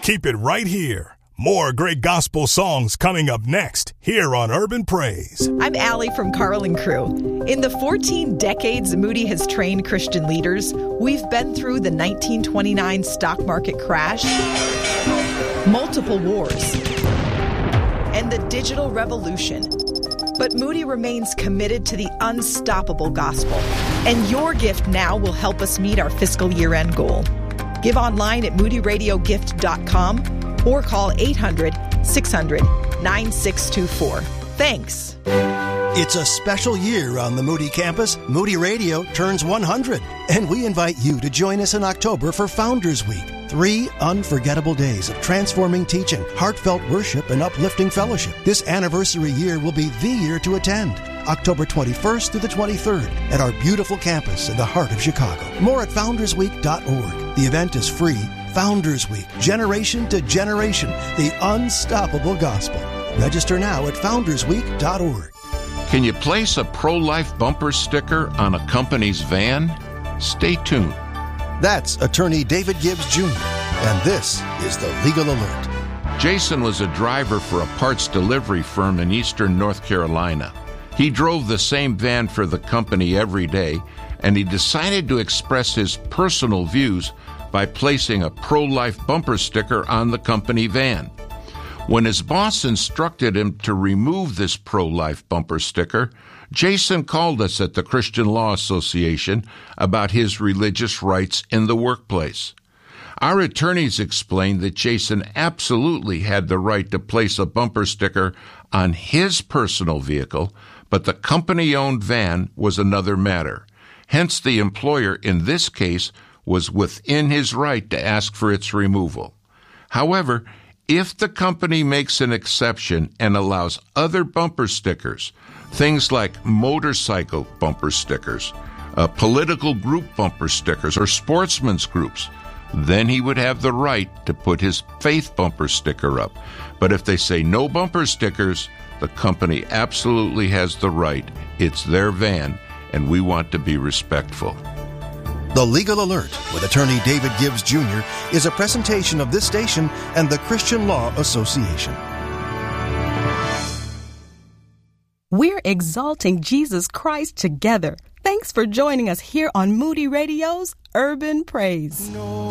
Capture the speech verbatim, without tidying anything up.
Keep it right here. More great gospel songs coming up next here on Urban Praise. I'm Allie from Carl and Crew. In the fourteen decades Moody has trained Christian leaders, we've been through the nineteen twenty-nine stock market crash, multiple wars, and the digital revolution. But Moody remains committed to the unstoppable gospel. And your gift now will help us meet our fiscal year-end goal. Give online at moody radio gift dot com or call eight hundred, six hundred, nine six two four. Thanks. It's a special year on the Moody campus. Moody Radio turns one hundred, and we invite you to join us in October for Founders Week. Three unforgettable days of transforming teaching, heartfelt worship, and uplifting fellowship. This anniversary year will be the year to attend. October twenty-first through the twenty-third at our beautiful campus in the heart of Chicago. More at founders week dot org. The event is free. Founders Week, generation to generation, the unstoppable gospel. Register now at founders week dot org. Can you place a pro-life bumper sticker on a company's van? Stay tuned. That's attorney David Gibbs Junior, and this is the Legal Alert. Jason was a driver for a parts delivery firm in eastern North Carolina. He drove the same van for the company every day, and he decided to express his personal views by placing a pro-life bumper sticker on the company van. When his boss instructed him to remove this pro-life bumper sticker, Jason called us at the Christian Law Association about his religious rights in the workplace. Our attorneys explained that Jason absolutely had the right to place a bumper sticker on his personal vehicle, but the company-owned van was another matter. Hence, the employer in this case was within his right to ask for its removal. However, if the company makes an exception and allows other bumper stickers, things like motorcycle bumper stickers, uh, political group bumper stickers, or sportsmen's groups, then he would have the right to put his faith bumper sticker up. But if they say no bumper stickers, the company absolutely has the right. It's their van, and we want to be respectful. The Legal Alert with attorney David Gibbs Junior is a presentation of this station and the Christian Law Association. We're exalting Jesus Christ together. Thanks for joining us here on Moody Radio's Urban Praise. No.